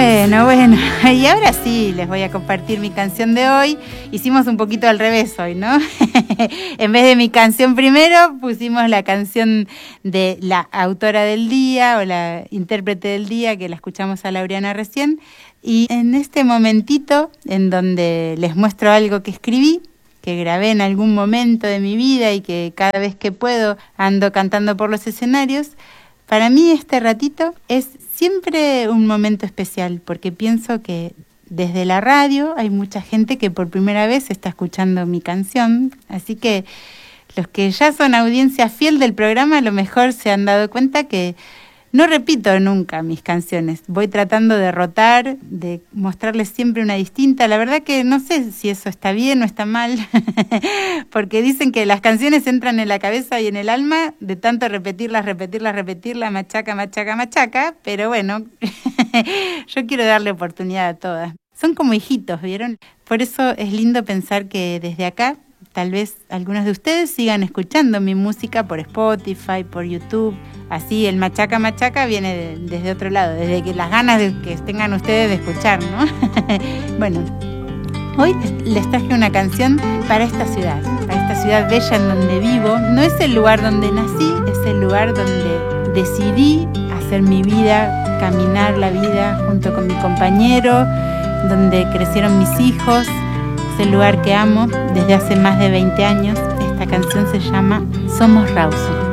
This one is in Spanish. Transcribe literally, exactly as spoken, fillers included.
Bueno, bueno, y ahora sí, les voy a compartir mi canción de hoy. Hicimos un poquito al revés hoy, ¿no? En vez de mi canción primero, pusimos la canción de la autora del día o la intérprete del día, que la escuchamos a Laureana recién. Y en este momentito, en donde les muestro algo que escribí, que grabé en algún momento de mi vida y que cada vez que puedo ando cantando por los escenarios, para mí este ratito es siempre un momento especial, porque pienso que desde la radio hay mucha gente que por primera vez está escuchando mi canción, así que los que ya son audiencia fiel del programa a lo mejor se han dado cuenta que no repito nunca mis canciones, voy tratando de rotar, de mostrarles siempre una distinta. La verdad que no sé si eso está bien o está mal, porque dicen que las canciones entran en la cabeza y en el alma de tanto repetirlas, repetirlas, repetirlas, machaca, machaca, machaca, pero bueno, yo quiero darle oportunidad a todas. Son como hijitos, ¿vieron? Por eso es lindo pensar que desde acá, tal vez algunos de ustedes sigan escuchando mi música por Spotify, por YouTube. Así el machaca machaca viene de, desde otro lado, desde que las ganas de que tengan ustedes de escuchar, ¿no? Bueno, hoy les traje una canción para esta ciudad, para esta ciudad bella en donde vivo. No es el lugar donde nací, es el lugar donde decidí hacer mi vida, caminar la vida junto con mi compañero, donde crecieron mis hijos. Es el lugar que amo desde hace más de veinte años. Esta canción se llama Somos Rawson.